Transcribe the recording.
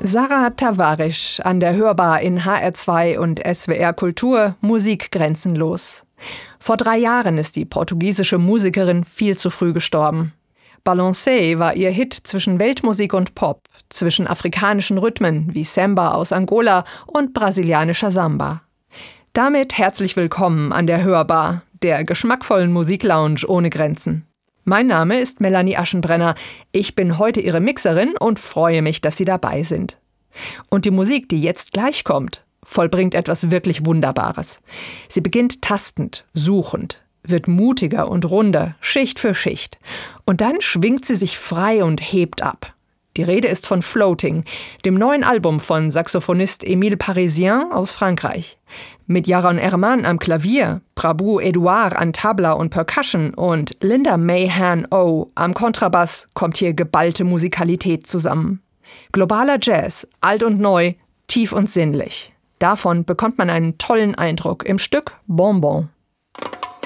Sarah Tavares an der Hörbar in HR2 und SWR Kultur, Musik grenzenlos. Vor 3 Jahren ist die portugiesische Musikerin viel zu früh gestorben. Balancé war ihr Hit zwischen Weltmusik und Pop, zwischen afrikanischen Rhythmen wie Samba aus Angola und brasilianischer Samba. Damit herzlich willkommen an der Hörbar, der geschmackvollen Musiklounge ohne Grenzen. Mein Name ist Melanie Aschenbrenner. Ich bin heute Ihre Mixerin und freue mich, dass Sie dabei sind. Und die Musik, die jetzt gleich kommt, vollbringt etwas wirklich Wunderbares. Sie beginnt tastend, suchend, wird mutiger und runder, Schicht für Schicht. Und dann schwingt sie sich frei und hebt ab. Die Rede ist von Floating, dem neuen Album von Saxophonist Émile Parisien aus Frankreich. Mit Yaron Herman am Klavier, Prabu Edouard an Tabla und Percussion und Linda Mahan O am Kontrabass kommt hier geballte Musikalität zusammen. Globaler Jazz, alt und neu, tief und sinnlich. Davon bekommt man einen tollen Eindruck im Stück Bonbon.